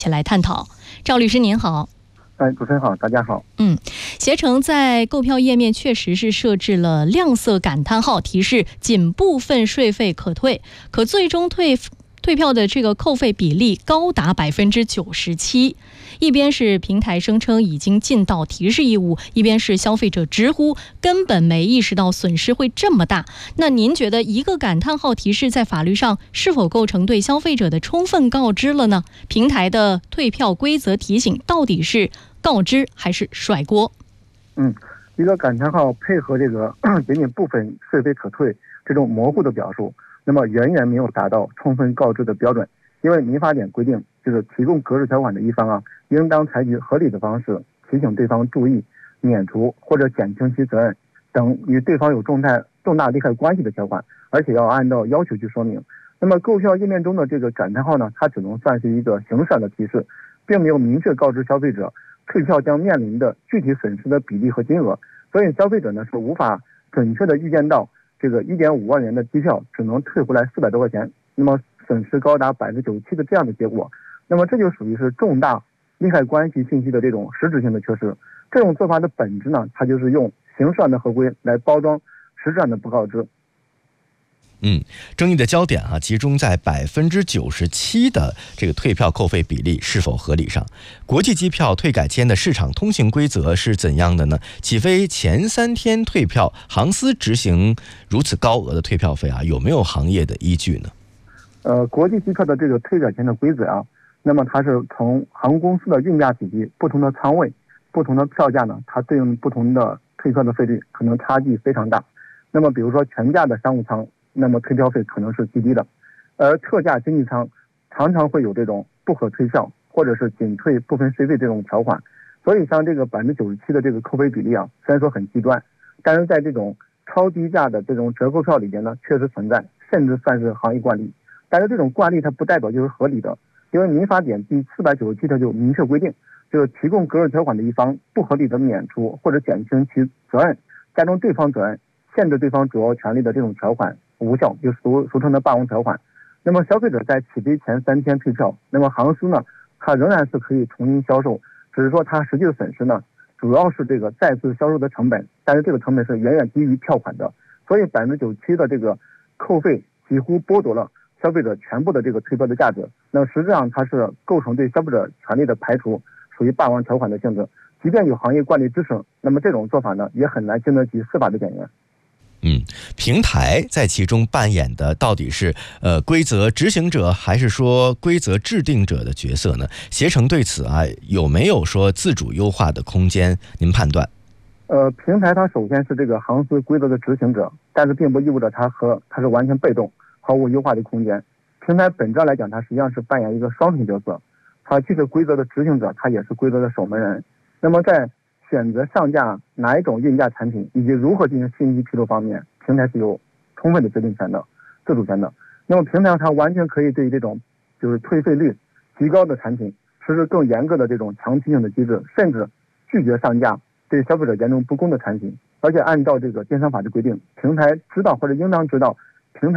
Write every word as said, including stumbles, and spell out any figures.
一起来探讨。赵律师您好。 哎，主持人好，大家好。 嗯，携程在购票页面确实是设置了亮色感叹号提示，仅部分税费可退，可最终退退票的这个扣费比例高达百分之九十七。一边是平台声称已经尽到提示义务，一边是消费者直呼根本没意识到损失会这么大。那您觉得一个感叹号提示在法律上是否构成对消费者的充分告知了呢？平台的退票规则提醒到底是告知还是甩锅？ 嗯，一个感叹号配合这个仅仅部分税费可退这种模糊的表述，那么远远没有达到充分告知的标准。因为民法典规定，就是提供格式条款的一方啊，应当采取合理的方式提醒对方注意、免除或者减轻其责任等与对方有重大重大利害关系的条款，而且要按照要求去说明。那么购票页面中的这个感叹号呢，它只能算是一个形式上的提示，并没有明确告知消费者退票将面临的具体损失的比例和金额，所以消费者呢是无法准确的预见到这个一点五万元的机票只能退回来四百多块钱，那么损失高达百分之九十七的这样的结果。那么这就属于是重大利害关系信息的这种实质性的缺失。这种做法的本质呢，它就是用形式上的合规来包装实质上的不告知。 嗯，争议的焦点啊，集中在百分之九十七的这个退票扣费比例是否合理上。国际机票退改签的市场通行规则是怎样的呢？起飞前三天退票，航司执行如此高额的退票费啊，有没有行业的依据呢？ 呃，国际机票的这个退改签的规则啊，那么它是从航空公司的运价体系、不同的舱位、不同的票价呢，它对应不同的退票的费率可能差距非常大。那么比如说全价的商务舱，那么退票费可能是极低的，而特价经济舱常常会有这种不可退票或者是仅退部分税费这种条款。所以像这个百分之九十七的这个扣费比例啊，虽然说很极端，但是在这种超低价的这种折扣票里边呢，确实存在，甚至算是行业惯例。但是这种惯例它不代表就是合理的，因为民法典第四百九十七条就明确规定，就是提供格式条款的一方不合理的免除或者减轻其责任，加重对方责任，限制对方主要权利的这种条款无效，就俗俗称的霸王条款。那么消费者在起飞前三天退票，那么航司呢，它仍然是可以重新销售，只是说它实际的损失呢，主要是这个再次销售的成本，但是这个成本是远远低于票款的，所以百分之九十七的这个扣费几乎剥夺了消费者全部的这个退票的价值。那实质上它是构成对消费者权利的排除，属于霸王条款的性质。即便有行业惯例支撑，那么这种做法呢，也很难经得起司法的检验。 嗯，平台在其中扮演的到底是呃规则执行者，还是说规则制定者的角色呢？携程对此啊有没有说自主优化的空间？您判断？ 呃，平台它首先是这个航司规则的执行者，但是并不意味着它和它是完全被动，毫无优化的空间。平台本质上来讲，它实际上是扮演一个双重角色，它既是规则的执行者，它也是规则的守门人。那么在选择上架哪一种运价产品以及如何进行信息披露方面，平台是有充分的决定权的、自主权的。那么平台它完全可以对于这种就是退费率极高的产品实施更严格的这种强提醒的机制，甚至拒绝上架对消费者严重不公的产品。而且按照这个电商法的规定，平台知道或者应当知道